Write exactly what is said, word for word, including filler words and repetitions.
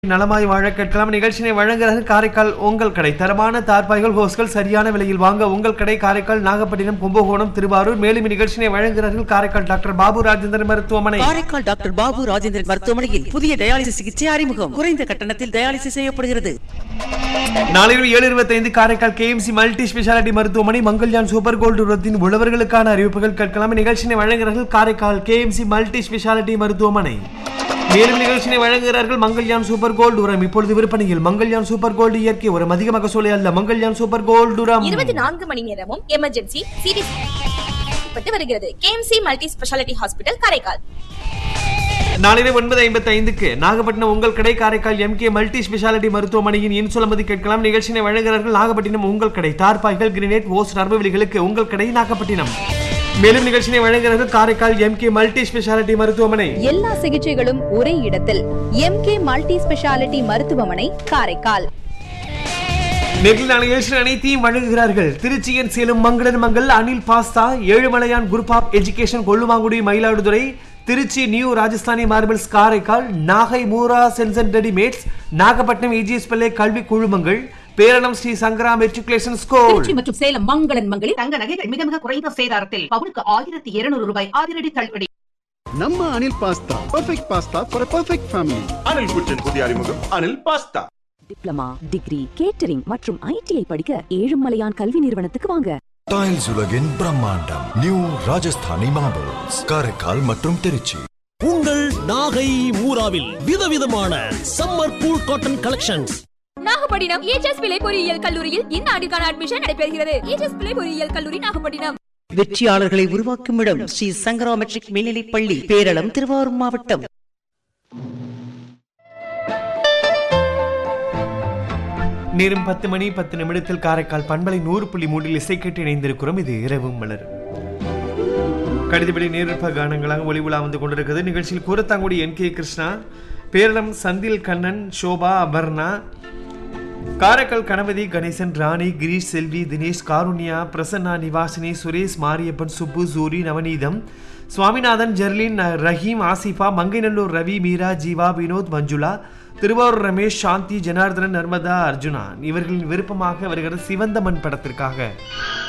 நலமாய் வாழ கேட்கலாம். நிகழ்ச்சியை வழங்குகிறது காரைக்கால் உங்கள் கடை. தரமான தார்பாய்கள் ஹோஸ்கள் சரியான விலையில் வாங்க உங்கள் கடை காரைக்கால், நாகப்பட்டினம், கும்பகோணம், திருவாரூர். மேலும் நிகழ்ச்சியை வழங்குகிறார்கள் காரைக்கால் டாக்டர் பாபு ராஜேந்திரன் மருத்துவமனை. காரைக்கால் டாக்டர் பாபு ராஜேந்திரன் மருத்துவமனையில் புதிய டயாலிசிஸ் சிகிச்சை அறிமுகம். குறைந்த கட்டணத்தில் டயாலிசிஸ் செய்யப்படுகிறது. நாளிரவு ஏழு இருபத்தி ஐந்து காரைக்கால் கேஎம்சி மல்டி ஸ்பெஷாலிட்டி மருத்துவமனை மங்கள்யான் சூப்பர் கோல்டு உரத்தின் உழவர்களுக்கான அறிவிப்புகள் கேட்கலாம். நிகழ்ச்சியை வழங்குகிறார்கள் காரைக்கால் கேஎம்சி மல்டி ஸ்பெஷாலிட்டி மருத்துவமனை. மேலும் நிகழ்ச்சியை வழங்குகிறார்கள் மங்கள்யான் சூப்பர் கோல்டு உரம். இப்பொழுது விற்பனையில் மங்கள்யான் சூப்பர் கோல்டு இயற்கை உரம். அதிக மகசூலை அல்ல. மங்கள்யான் சூப்பர் கோல்டு உரம் இருபத்தி நான்கு மணி நேரமும் எமர்ஜென்சி சீரிஸ் வருகிறது. KMC multi speciality hospital Karaikal. நாளிரவு ஒன்பது ஐம்பத்தி ஐந்துக்கு நாகப்பட்டினம் உங்கள் கடை காரைக்கால் எம்கே மல்டி ஸ்பெஷாலிட்டி மருத்துவமனையின் இன்சுலமதி கேட்கலாம். நிகழ்ச்சியை வழங்குகிறார்கள் நாகப்பட்டினம் உங்கள் கடை. தார்பாய்கள், கிரினேட், ஓஸ், நரம்புவலிகளுக்கு உங்கள் கடை நாகப்பட்டினம். மேலும் நிகழ்ச்சியை வழங்குகிறது காரைக்கால் எம்கே மல்டி ஸ்பெஷாலிட்டி மருத்துவமனை. எல்லா சிகிச்சைகளும் ஒரே இடத்தில். எம்கே மல்டி ஸ்பெஷாலிட்டி மருத்துவமனை காரைக்கால். நெகிழ் நிகழ்ச்சி அனைத்தையும் வழங்குகிறார்கள் திருச்சியின் சேலம் மங்களன் Mangal, Anil pasta, Ezhumalaiyan group of education, Kollumangudi, Mayiladuthurai, Trichy new Rajasthani marbles Karaikal, Nagai Moora sanction readymades, Nagapattinam EGS பிள்ளை கல்வி குழுமங்கள், பேரணம் ஸ்ரீ சங்கரா மெட்ரிகுலேஷன் ஸ்கூல். திருச்சி மற்றும் சேலம் மங்களன் மங்களில் தங்க நகைகள் மிக மிக குறைந்த சேதாரத்தில் பவுனுக்கு ஆயிரத்தி இருநூறு ரூபாய் அதிரடி தள்ளுபடி. நம்ம Anil pasta, perfect pasta for perfect family. Anil குட்டன் புதிய அறிமுகம் Anil pasta. Diploma, degree, catering மற்றும் ஐடிஐ படிக்க ஏழுமலையான் கல்வி நிறுவனத்துக்கு வாங்க. டைல்ஸ் உலகின் பிரம்மாண்டம் நியூ ராஜஸ்தானி மார்பிள்ஸ் காரைக்கால் மற்றும் திருச்சி. உங்கள் நாகை மூராவில் விதவிதமான summer cool cotton collections. Nagapattinam ages பிள்ளை பொறியியல் கல்லூரியில் இந்த ஆண்டுக்கான அட்மிஷன் நடைபெறுகிறது. ஏஜஸ் பிள்ளை பொறியியல் கல்லூரி நாகப்பட்டினம். வெற்றியாளர்களை உருவாக்கும் இடம் ஸ்ரீ சங்கரா மெட்ரிக் மேல்நிலைப் பள்ளி, பேரளம், திருவாரூர் மாவட்டம். நேரம் பத்து மணி பத்து நிமிடத்தில் காரைக்கால் பண்பலை நூறு புள்ளி மூன்றில் இசை கேட்டு இணைந்திருக்கிறோம். இது இரவும் மலரும் கடிதப்படி நேரிற்ப கானங்களாக ஒளி உலா வந்து கொண்டிருக்கிறது. நிகழ்ச்சியில் கூரத்தாங்குடி என் கே கிருஷ்ணா, பேரளம் சந்தில் கண்ணன், சோபா, அபர்ணா, காரைக்கால் கணபதி, கணேசன், ராணி, கிரீஷ், செல்வி, தினேஷ், காருண்யா, பிரசன்னா, நிவாசினி, சுரேஷ், மாரியப்பன், சுப்பு, சூரி, நவநீதம், சுவாமிநாதன், ஜெர்லின், ரஹீம், ஆசிஃபா, மங்கைநல்லூர் ரவி, மீரா, ஜீவா, வினோத், மஞ்சுளா, திருவாரூர் ரமேஷ், சாந்தி, ஜனார்தனன், நர்மதா, அர்ஜுனா இவர்களின் விருப்பமாக வருகிற சிவந்த மண் படத்திற்காக